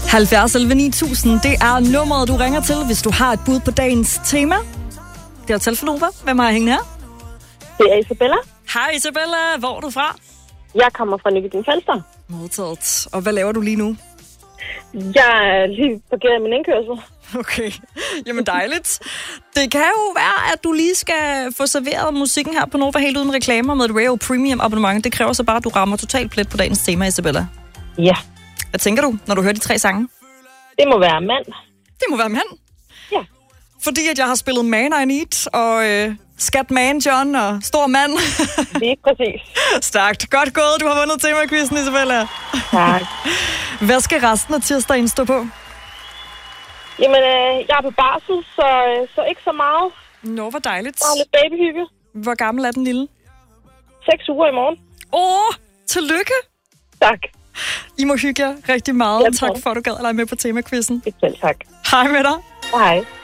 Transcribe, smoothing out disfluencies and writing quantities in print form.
70 11 9000, det er nummeret, du ringer til, hvis du har et bud på dagens tema. Det er Telfonova. Hvem har jeg hængende her? Det er Isabella. Hej Isabella, hvor er du fra? Jeg kommer fra Nykøbing Falster. Modtaget. Og hvad laver du lige nu? Jeg er lige parkeret i min indkørsel. Okay, jamen dejligt. Det kan jo være, at du lige skal få serveret musikken her på Nova helt uden reklamer med et Rayo Premium abonnement. Det kræver så bare, at du rammer totalt plet på dagens tema, Isabella. Ja. Hvad tænker du, når du hører de 3 sange? Det må være mand. Det må være mand? Ja. Fordi at jeg har spillet Man I Need og Skat Man John og Stor Mand. Lige præcis. Stærkt. Godt gået, du har vundet tema-quizzen, Isabella. Tak. Hvad skal resten af tirsdagen stå på? Jamen, jeg er på barsel, så ikke så meget. Nå, hvor dejligt. Bare lidt babyhygge. Hvor gammel er den lille? 6 uger i morgen. Tillykke. Tak. I må hygge jer rigtig meget. Tak for, at du gad at lege med på tema-quizzen. Selv tak. Hej med dig. Hej.